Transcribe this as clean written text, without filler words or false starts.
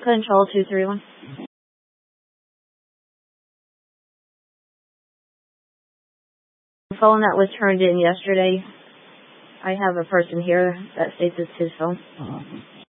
Control 231. The phone that was turned in yesterday, I have a person here that states it's his phone.